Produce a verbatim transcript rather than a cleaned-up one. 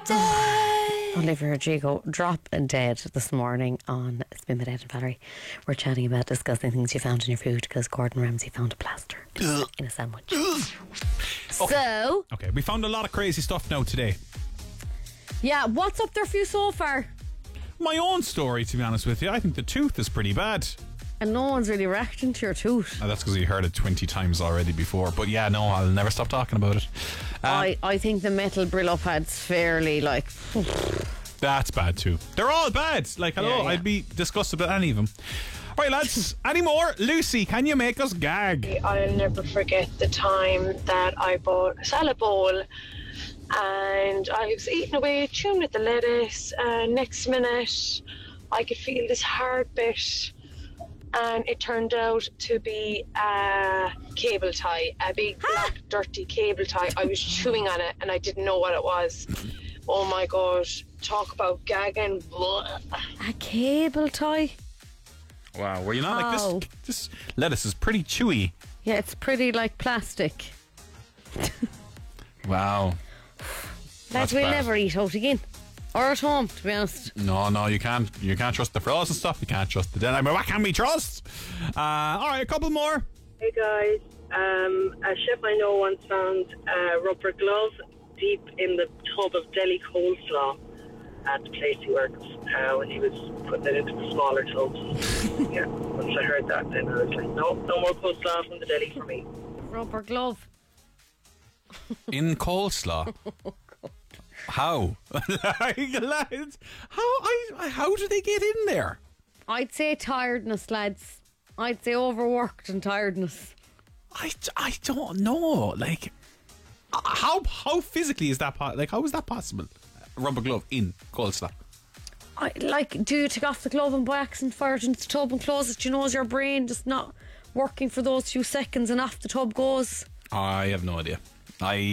day. Olivia Rodrigo dropping dead this morning on Spin with Ed and Valerie. We're chatting about discussing things you found in your food because Gordon Ramsay found a plaster in a sandwich. Okay. So, Okay, we found a lot of crazy stuff now today. yeah, what's up there for you so far? My own story, to be honest with you, I think the tooth is pretty bad. And no one's really reacting to your tooth. Oh, that's because you heard it twenty times already before. But yeah, no, I'll never stop talking about it. Um, I, I think the metal Brillo pad's fairly like... That's bad too. They're all bad. Like, hello, Yeah, yeah. I'd be disgusted about any of them. All right, lads, any more? Lucy, can you make us gag? I'll never forget the time that I bought a salad bowl and I was eating away, chewing at the lettuce, and next minute I could feel this hard bit, and it turned out to be a cable tie, a big black dirty cable tie. I was chewing on it and I didn't know what it was. Oh my god, talk about gagging. A cable tie? Wow, were you not like Oh. this? This lettuce is pretty chewy. Yeah, it's pretty like plastic. Wow. Lads, That's we'll bad. never eat out again. Or at home, to be honest. No, no, you can't. You can't trust the frozen stuff. You can't trust the dead. I mean, what can we trust? Uh, all right, a couple more. Hey guys, um, a chef I know once found a rubber glove deep in the tub of deli coleslaw at the place he works uh, when he was putting it into the smaller tubs. Yeah, once I heard that, then I was like, no, no more coleslaw from the deli for me. Rubber glove. In coleslaw. How? Like, lads, how? I, how do they get in there? I'd say tiredness, lads. I'd say overworked and tiredness. I, I don't know. Like, uh, how how physically is that? Po- like, how is that possible? A rubber glove in coleslaw. I, like, do you take off the glove and by accident fire it into the tub and close it? Do you know, is your brain just not working for those few seconds and off the tub goes? I have no idea. I